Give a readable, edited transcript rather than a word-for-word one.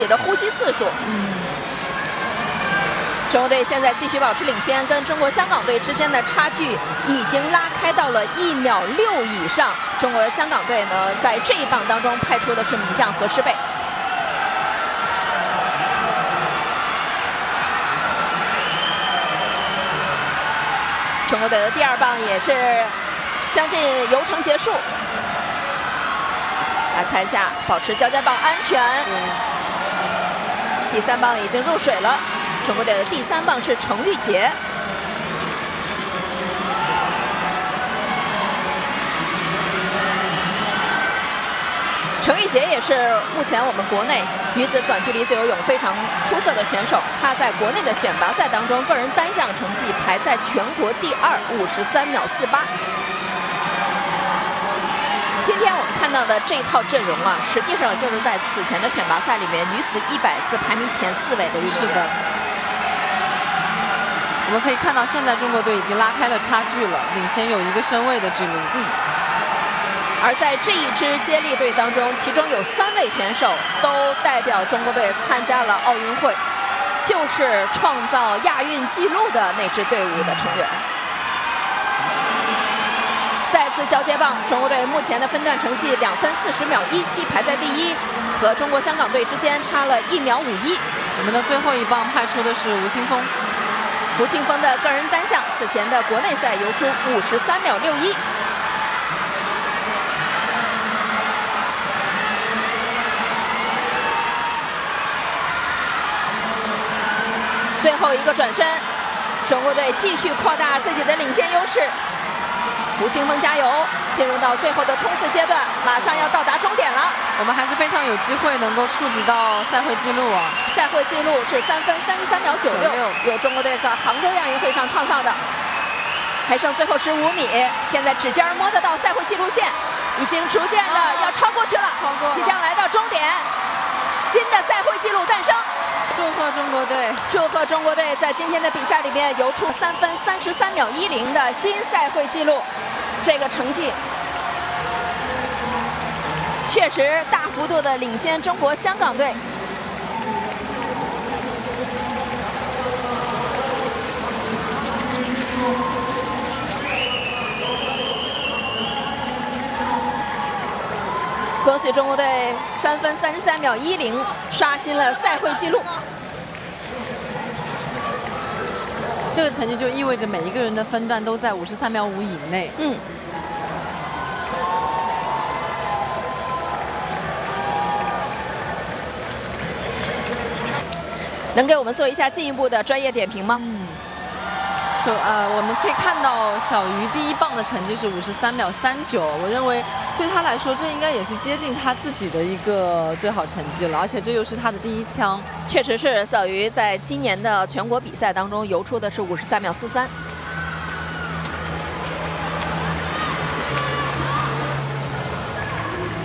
的呼吸次数。中国队现在继续保持领先，跟中国香港队之间的差距已经拉开到了1秒6以上。中国香港队呢，在这一棒当中派出的是名将何诗蓓。中国队的第2棒也是将近游程结束。来看一下，保持交接棒安全。第3棒已经入水了。中国队的第3棒是程玉洁。程玉洁也是目前我们国内女子短距离自由泳非常出色的选手。她在国内的选拔赛当中，个人单项成绩排在全国第2，53秒48。今天我们看到的这一套阵容啊，实际上就是在此前的选拔赛里面女子100次排名前4位的运动员。 是的。我们可以看到，现在中国队已经拉开了差距了，领先有1个身位的距离。 而在这一支接力队当中，其中有3位选手都代表中国队参加了奥运会，就是创造亚运纪录的那支队伍的成员。再次交接棒，中国队目前的分段成绩2分40秒17，排在第1，和中国香港队之间差了1秒51。 我们的最后一棒派出的是吴青峰。 吴青峰的个人单项，此前的国内赛游出53秒61。最后一个转身，中国队继续扩大自己的领先优势。吴青峰加油！进入到最后的冲刺阶段，马上要到达终点了。 我们还是非常有机会能够触及到赛会纪录啊！ 赛会纪录是3分33秒96，有中国队在杭州亚运会上创造的。还剩最后15米，现在指尖摸得到赛会纪录线，已经逐渐的要超过去了，即将来到终点，新的赛会纪录诞生。 祝贺中国队！ 祝贺中国队在今天的比赛里面游出3分33秒10的新赛会纪录，这个成绩确实大幅度的领先中国香港队。恭喜中国队3分33秒10刷新了赛会纪录。 这个成绩就意味着每一个人的分段都在53秒5以内。 能给我们做一下进一步的专业点评吗？ 我们可以看到小鱼第1棒的成绩是53秒39，我认为对他来说，这应该也是接近他自己的一个最好成绩了，而且这又是他的第1枪。 确实是，小鱼在今年的全国比赛当中游出的是53秒43。